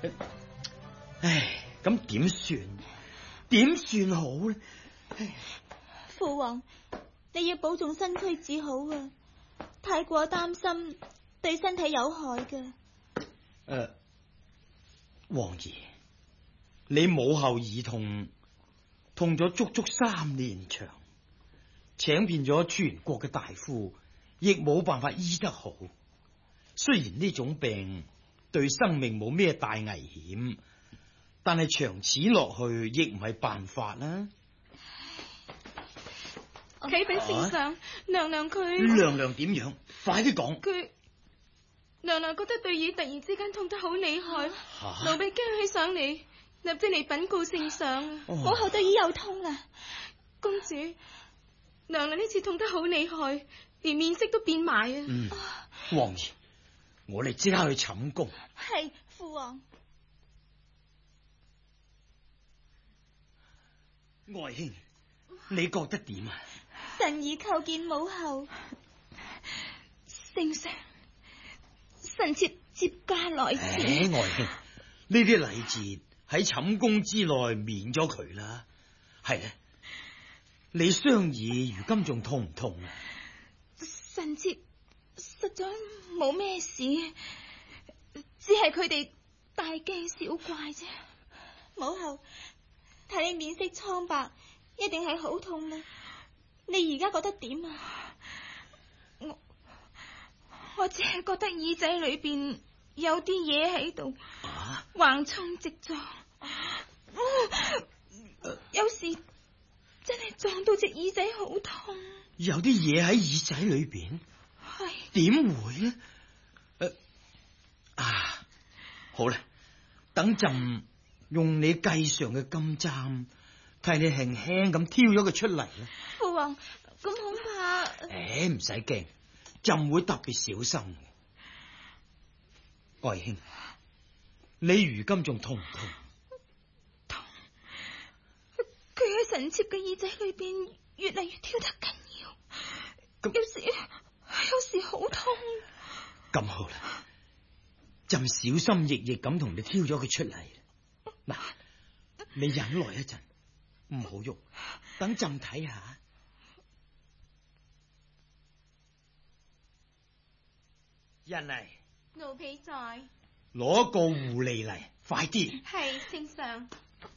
唉，咁點算？點算好呢？ 父王，你要保重身軀至好啊！太過擔心對身體有害㗎。 王爺，你母后耳痛咗足足3年長，請遍咗全國嘅大夫，亦冇辦法醫得好。雖然呢種病對生命冇咩大危險，但係長此落去亦唔係辦法啦。 啟稟聖上，娘娘佢娘娘點樣？快啲講。 娘娘覺得對耳突然之間痛得好厲害，奴婢驚起上嚟，立即嚟稟告聖上。 母后對耳又痛啦。 公主，娘娘呢次痛得好厲害，連面色都變埋啊！ 王爺，我哋即刻去寢宮。 係，父王。 愛卿，你覺得點啊？ 臣兒叩見母后。 聖上， 臣妾接駕來遲。 愛卿，呢啲禮節喺寢宮之內免咗佢啦。係咧，你雙耳如今仲痛唔痛啊？ 臣妾實在冇咩事，只係佢哋大驚小怪啫。母后，睇你面色蒼白，一定係好痛啦。你而家覺得點啊？ 我只係覺得耳仔裏邊有啲嘢喺度橫衝直撞，有時真係撞到隻耳仔好痛。 有啲嘢喺耳仔裏邊？ 係點會呢？好啦，等朕用你計上嘅金簪，替你輕輕咁挑咗佢出嚟啦。 父王，咁恐怕…… 唔使驚，朕會特別小心嘅。愛卿，你如今仲痛唔痛？ 痛。佢喺臣妾嘅耳仔裏邊越嚟越挑得緊要，有時好痛。 咁好啦，朕小心翼翼咁同你挑咗佢出嚟。嗱，你忍耐一陣，唔好喐，等朕睇下。人嚟， 奴婢在。 攞個護吏嚟，快啲。 係，聖上。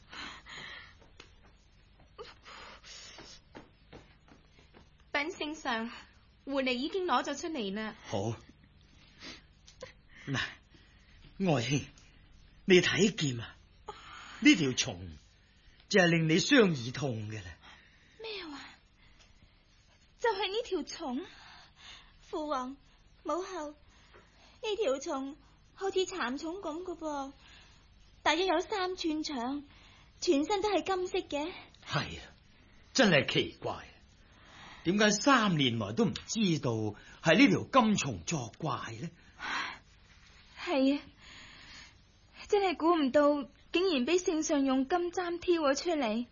稟聖上，護吏已經攞咗出嚟啦。 好。嗱，愛卿，你睇見啊？呢條蟲就係令你雙耳痛嘅啦。 咩話？就係呢條蟲？父王，母后，呢條蟲好似蠶蟲咁嘅噃，大約有3寸長，全身都係金色嘅。 係啊，真係奇怪，點解3年來都唔知道係呢條金蟲作怪呢？ 係啊，真係估唔到，竟然俾聖上用金簪挑咗出嚟。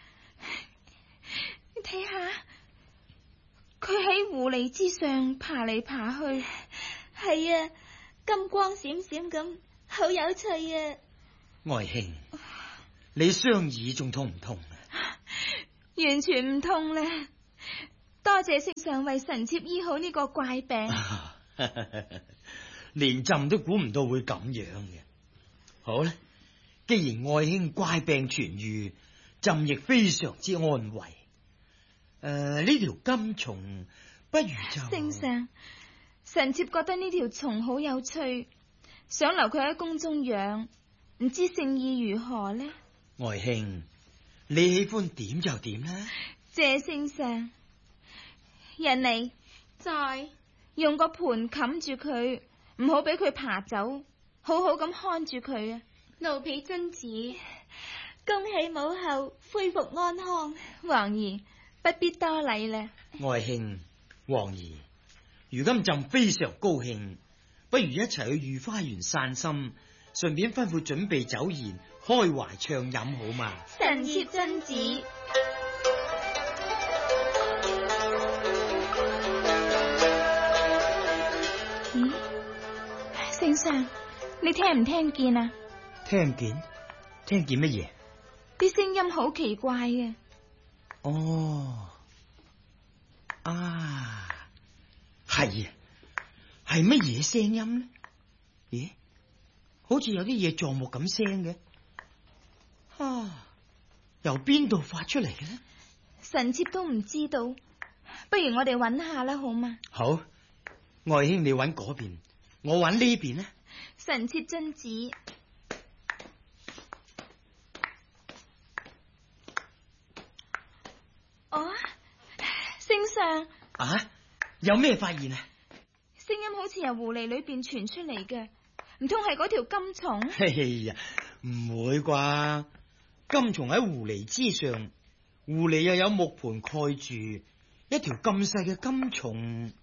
你睇下，佢喺狐狸之上爬嚟爬去。 係啊，金光閃閃咁，好有趣啊！ 愛卿，你雙耳仲痛唔痛啊？ 完全唔痛啦，多謝聖上為臣妾醫好呢個怪病。 連朕都估唔到會咁樣嘅。好啦，既然愛卿怪病痊愈，朕亦非常之安慰。呢條金蟲不如就…… 聖上，臣妾覺得呢條蟲好有趣，想留佢喺宮中養，唔知聖意如何呢？ 愛卿，你喜歡點就點啦。 謝聖上。人嚟，再用個盤冚住佢，唔好俾佢爬走，好好咁看住佢啊！奴婢遵旨。 恭喜母后恢復安康。 王兒不必多禮啦。 愛卿，王兒，如今朕非常高興，不如一齊去御花園散心，順便吩咐準備酒宴，開懷暢飲好嘛？ 臣妾遵旨。 咦，聖上，你聽唔聽見啊？ 聽見乜嘢？ 啲聲音好奇怪嘅。 哦，啊，係啊，係乜嘢聲音呢？咦，好似有啲嘢撞木咁聲嘅。由邊度發出嚟嘅呢？ 臣妾都唔知道，不如我哋揾下啦，好嘛？ 好，愛卿你揾嗰邊，我揾呢邊呢。 臣妾遵旨。哦，聖上啊，有咩發現啊？ 聲音好似由狐狸裏邊傳出嚟嘅，唔通係嗰條金蟲？ 嘿呀，唔會啩？金蟲喺狐狸之上，狐狸又有木盤蓋住，一條咁細嘅金蟲，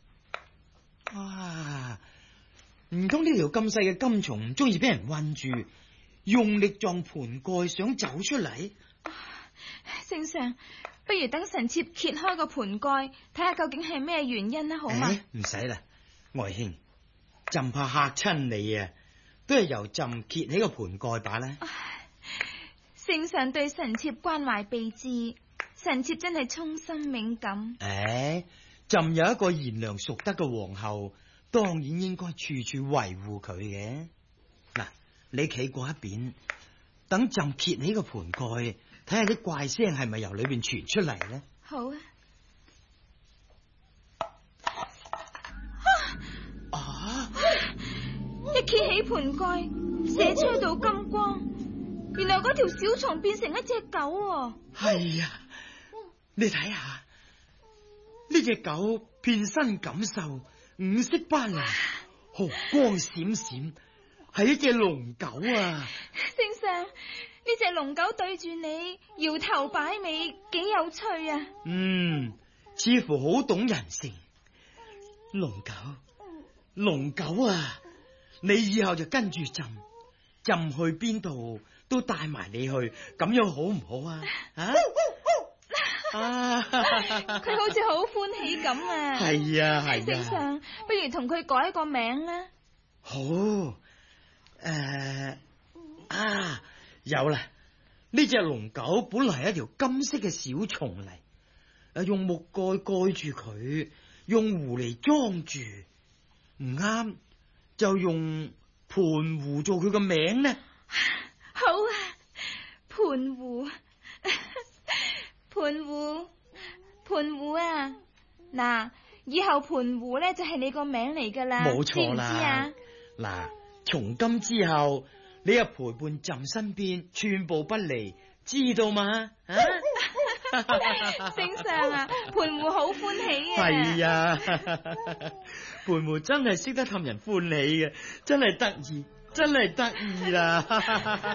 唔通呢條咁細嘅金蟲唔中意俾人困住，用力撞盤蓋想走出嚟？ 聖上，不如等臣妾揭開個盤蓋，睇下究竟係咩原因啦，好嘛？ 唔使啦，愛卿，朕怕嚇親你啊，都係由朕揭起個盤蓋把啦。 聖上對臣妾關懷備至，臣妾真係衷心冥感。 朕有一個賢良淑德嘅皇后，當然應該處處維護佢嘅。嗱，你企過一邊，等朕揭起個盤蓋，睇下啲怪聲係咪由裏邊傳出嚟呢？ 好啊！一揭起盤蓋，射出一道金光。原來嗰條小蟲變成一隻狗喎。 係啊，你睇下呢隻狗遍身錦繡，五色斑斕，毫光閃閃，係一隻龍狗啊！ 聖上，呢隻龍狗對住你搖頭擺尾，幾有趣啊！ 似乎好懂人性。龍狗啊，你以後就跟住朕去邊度都帶埋你去，咁樣好唔好啊？ 佢好似好歡喜咁啊！ 係啊， 聖上，不如同佢改一個名啦。 好，有啦！呢隻龍狗本來係一條金色嘅小蟲嚟，用木蓋蓋住佢，用狐狸裝住，唔啱就用盤狐做佢個名呢。 好啊，盤狐啊！嗱，以後盤狐咧就係你個名嚟噶啦， 冇錯啦。 知唔知啊？ 嗱，從今之後，你又陪伴朕身邊，寸步不離，知道嗎？ 聖上啊，盤狐好歡喜啊！ 係啊，盤狐真係識得氹人歡喜嘅，真係得意啦！